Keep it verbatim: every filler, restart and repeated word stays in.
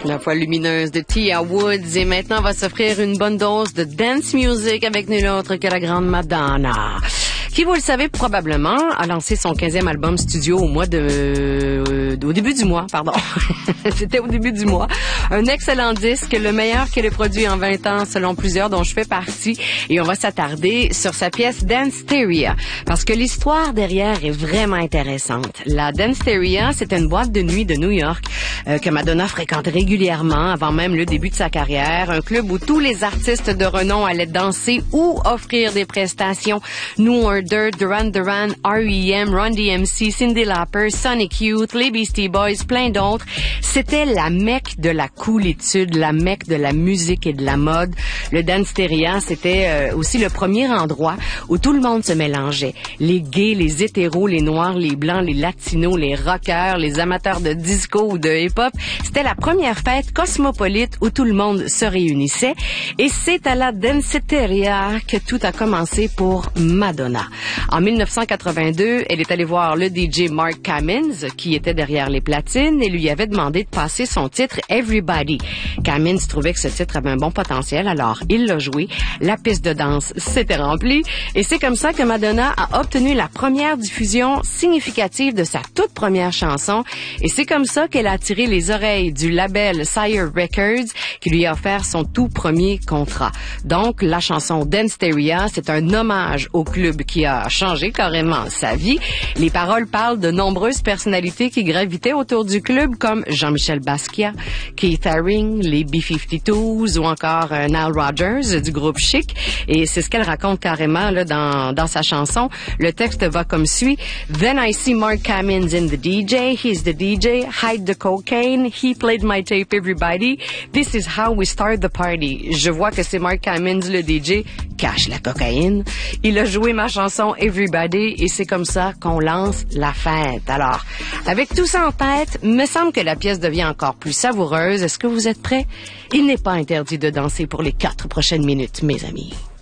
La voix lumineuse de Tia Woods. Et maintenant, on va s'offrir une bonne dose de dance music avec nul autre que la grande Madonna, qui, vous le savez probablement, a lancé son quinzième album studio au mois de... Euh, au début du mois, pardon. C'était au début du mois. Un excellent disque, le meilleur qu'elle ait produit en vingt ans, selon plusieurs, dont je fais partie. Et on va s'attarder sur sa pièce Danceteria, parce que l'histoire derrière est vraiment intéressante. La Danceteria, c'était une boîte de nuit de New York euh, que Madonna fréquente régulièrement, avant même le début de sa carrière. Un club où tous les artistes de renom allaient danser ou offrir des prestations. New Order, Duran Duran, R E M, Run D M C, Cyndi Lauper, Sonic Youth, les Beastie Boys, plein d'autres. C'était la mecque de la coolitude, la mecque de la musique et de la mode. Le Danceteria, c'était euh, aussi le premier endroit où tout le monde se mélangeait. Les gays, les hétéros, les noirs, les blancs, les latinos, les rockers, les amateurs de disco ou de hip-hop. C'était la première fête cosmopolite où tout le monde se réunissait. Et c'est à la Danceteria que tout a commencé pour Madonna. En mille neuf cent quatre-vingt-deux, elle est allée voir le D J Mark Cummins, qui était derrière les platines, et lui avait demandé de passer son titre Everybody. Cummins trouvait que ce titre avait un bon potentiel, alors il l'a joué. La piste de danse s'était remplie, et c'est comme ça que Madonna a obtenu la première diffusion significative de sa toute première chanson, et c'est comme ça qu'elle a attiré les oreilles du label Sire Records, qui lui a offert son tout premier contrat. Donc, la chanson Danceteria, c'est un hommage au club qui a changé carrément sa vie. Les paroles parlent de nombreuses personnalités qui gravitaient autour du club, comme Jean-Michel Basquiat, Keith Haring, les B cinquante-deux ou encore euh, Nile Rodgers du groupe Chic. Et c'est ce qu'elle raconte carrément là dans dans sa chanson. Le texte va comme suit: Then I see Mark Cummins in the D J. He's the D J. Hide the cocaine. He played my tape. Everybody. This is how we start the party. Je vois que c'est Mark Cummins le D J. Cache la cocaïne. Il a joué ma chanson Everybody et c'est comme ça qu'on lance la fête. Alors, avec tout ça en tête, me semble que la pièce devient encore plus savoureuse. Est-ce que vous êtes prêts? Il n'est pas interdit de danser pour les quatre prochaines minutes, mes amis.